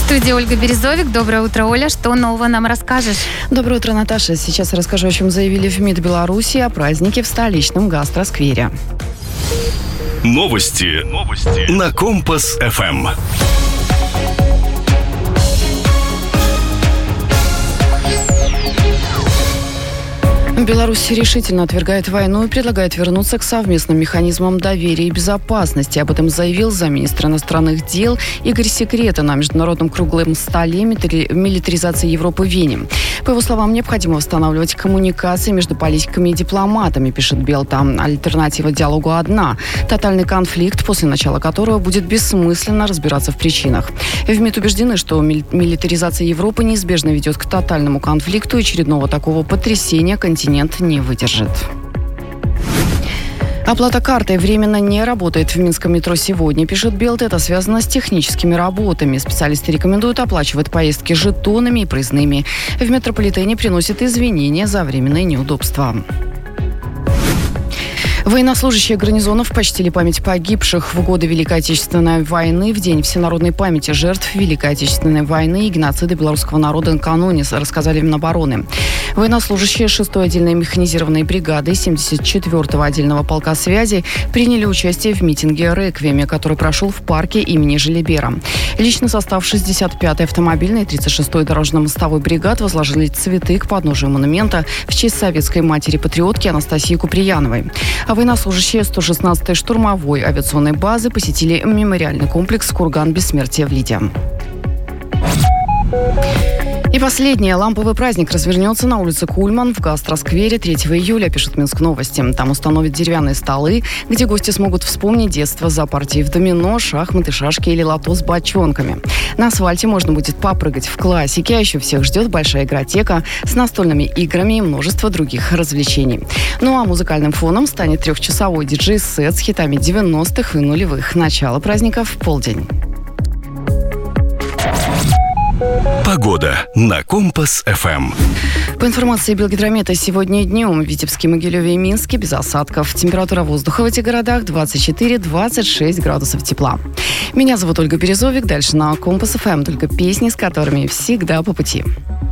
студии Ольга Березовик. Доброе утро, Оля. Что нового нам расскажешь? Доброе утро, Наташа. Сейчас расскажу, о чем заявили в МИД Беларуси о празднике в столичном гастросквере. Новости на Компас-ФМ. Беларусь решительно отвергает войну и предлагает вернуться к совместным механизмам доверия и безопасности. Об этом заявил замминистра иностранных дел Игорь Секрета на международном круглом столе милитаризации Европы в Вене. По его словам, необходимо восстанавливать коммуникации между политиками и дипломатами, пишет Белта. Альтернатива диалогу одна – тотальный конфликт, после начала которого будет бессмысленно разбираться в причинах. В МИД убеждены, что милитаризация Европы неизбежно ведет к тотальному конфликту, и очередного такого потрясения континент не выдержит. Оплата картой временно не работает в минском метро сегодня, пишет Белт. Это связано с техническими работами. Специалисты рекомендуют оплачивать поездки жетонами и проездными. В метрополитене приносят извинения за временные неудобства. Военнослужащие гарнизонов почтили память погибших в годы Великой Отечественной войны в День всенародной памяти жертв Великой Отечественной войны и геноцида белорусского народа накануне, рассказали в Минобороны. Военнослужащие 6-й отдельной механизированной бригады 74-го отдельного полка связи приняли участие в митинге «Реквиеме», который прошел в парке имени Желебера. Личный состав 65-й автомобильной и 36-й дорожно-мостовой бригад возложили цветы к подножию монумента в честь советской матери-патриотки Анастасии Куприяновой. А военнослужащие 116-й штурмовой авиационной базы посетили мемориальный комплекс «Курган бессмертия» в Лиде. И последнее. Ламповый праздник развернется на улице Кульман в гастросквере 3 июля, пишут Минск Новости. Там установят деревянные столы, где гости смогут вспомнить детство за партией в домино, шахматы, шашки или лото с бочонками. На асфальте можно будет попрыгать в классике, а еще всех ждет большая игротека с настольными играми и множество других развлечений. Ну а музыкальным фоном станет 3-часовой диджей-сет с хитами 90-х и нулевых. Начало праздника в полдень. Погода на Компас-ФМ. По информации Белгидромета, сегодня днем в Витебске, Могилеве и Минске без осадков. Температура воздуха в этих городах 24-26 градусов тепла. Меня зовут Ольга Березовик. Дальше на Компас-ФМ только песни, с которыми всегда по пути.